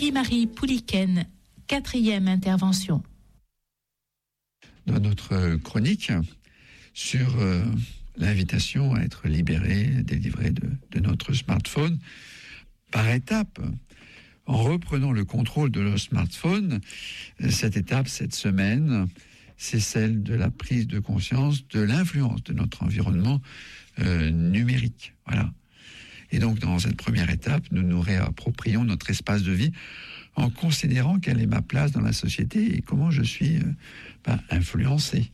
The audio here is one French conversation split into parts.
Tanguy-Marie Pouliken, 4e intervention. Dans notre chronique sur l'invitation à être libéré, délivré de notre smartphone, par étapes, en reprenant le contrôle de nos smartphones, cette étape, cette semaine, c'est celle de la prise de conscience de l'influence de notre environnement numérique. Voilà. Et donc, dans cette première étape, nous nous réapproprions notre espace de vie en considérant quelle est ma place dans la société et comment je suis influencé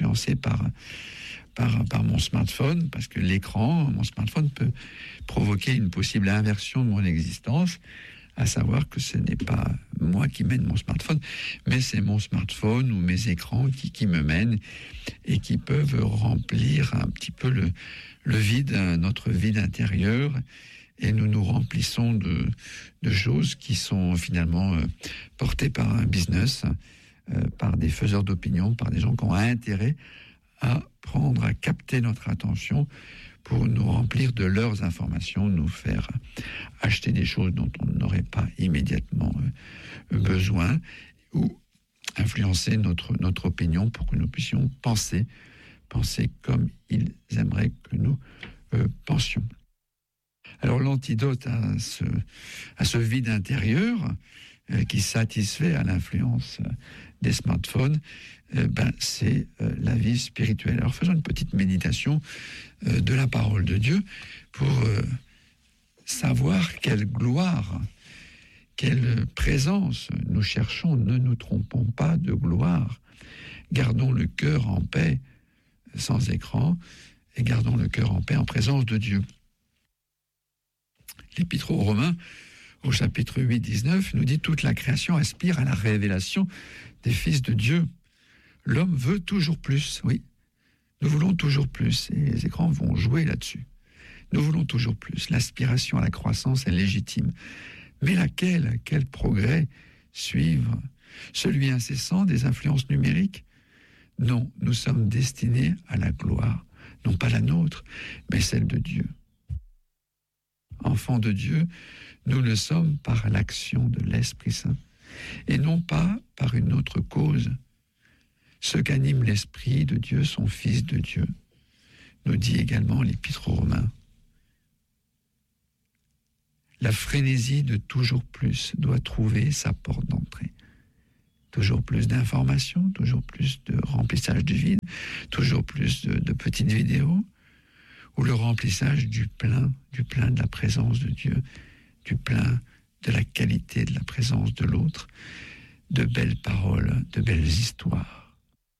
par mon smartphone, parce que mon smartphone peut provoquer une possible inversion de mon existence, à savoir que ce n'est pas moi qui mène mon smartphone, mais c'est mon smartphone ou mes écrans qui me mènent et qui peuvent remplir un petit peu le vide, notre vide intérieur, et nous nous remplissons de choses qui sont finalement portées par un business, par des faiseurs d'opinion, par des gens qui ont intérêt à capter notre attention pour nous remplir de leurs informations, nous faire acheter des choses dont on n'aurait pas immédiatement besoin, ou influencer notre opinion pour que nous puissions penser comme ils aimeraient que nous pensions. Alors l'antidote à ce vide intérieur qui satisfait à l'influence des smartphones, c'est la vie spirituelle. Alors faisons une petite méditation de la parole de Dieu pour savoir quelle gloire, quelle présence nous cherchons. Ne nous trompons pas de gloire. Gardons le cœur en paix, sans écran, et gardons le cœur en paix en présence de Dieu. L'Épître aux Romains, au chapitre 8, 19, nous dit « Toute la création aspire à la révélation des fils de Dieu. L'homme veut toujours plus. » Oui, nous voulons toujours plus, et les écrans vont jouer là-dessus. Nous voulons toujours plus. L'aspiration à la croissance est légitime. Mais laquelle ? Quel progrès suivre ? Celui incessant des influences numériques ? Non, nous sommes destinés à la gloire, non pas la nôtre, mais celle de Dieu. Enfants de Dieu, nous le sommes par l'action de l'Esprit Saint, et non pas par une autre cause. Ceux qu'anime l'Esprit de Dieu sont fils de Dieu, nous dit également l'Épître aux Romains. La frénésie de toujours plus doit trouver sa porte d'entrée. Toujours plus d'informations, toujours plus de remplissage du vide, toujours plus de petites vidéos, ou le remplissage du plein de la présence de Dieu, du plein de la qualité de la présence de l'autre, de belles paroles, de belles histoires.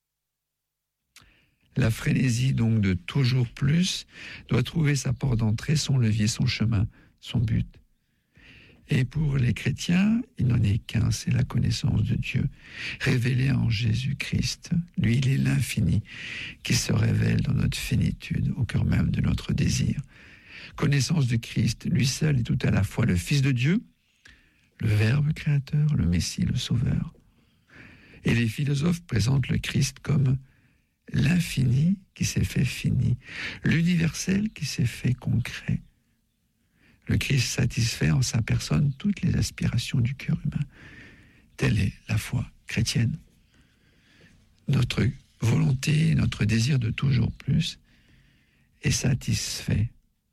La frénésie donc de toujours plus doit trouver sa porte d'entrée, son levier, son chemin, son but. Et pour les chrétiens, il n'en est qu'un, c'est la connaissance de Dieu, révélée en Jésus-Christ. Lui, il est l'infini, qui se révèle dans notre finitude, au cœur même de notre désir. Connaissance de Christ, lui seul est tout à la fois le Fils de Dieu, le Verbe créateur, le Messie, le Sauveur. Et les philosophes présentent le Christ comme l'infini qui s'est fait fini, l'universel qui s'est fait concret. Le Christ satisfait en sa personne toutes les aspirations du cœur humain. Telle est la foi chrétienne. Notre volonté, notre désir de toujours plus est satisfait.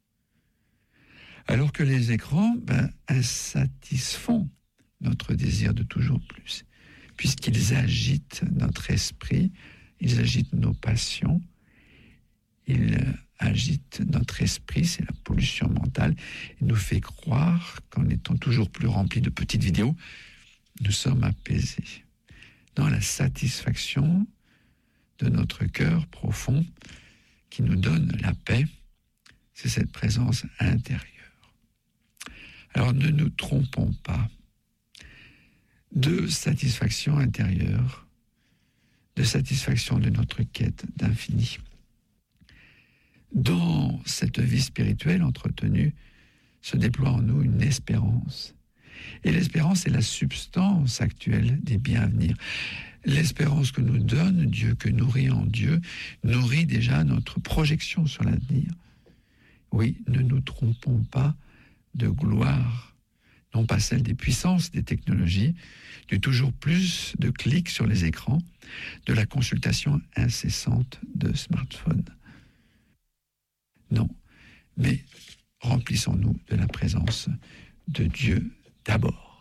Alors que les écrans insatisfont notre désir de toujours plus, puisqu'ils agitent notre esprit, ils agitent nos passions, ils agite notre esprit, c'est la pollution mentale, et nous fait croire qu'en étant toujours plus remplis de petites vidéos, nous sommes apaisés. Dans la satisfaction de notre cœur profond qui nous donne la paix, c'est cette présence intérieure. Alors ne nous trompons pas de satisfaction intérieure, de satisfaction de notre quête d'infini. Dans cette vie spirituelle entretenue, se déploie en nous une espérance. Et l'espérance est la substance actuelle des biens à venir. L'espérance que nous donne Dieu, que nourrit en Dieu, nourrit déjà notre projection sur l'avenir. Oui, ne nous trompons pas de gloire, non non pas celle des puissances des technologies, du toujours plus de clics sur les écrans, de la consultation incessante de smartphones. Non, mais remplissons-nous de la présence de Dieu d'abord.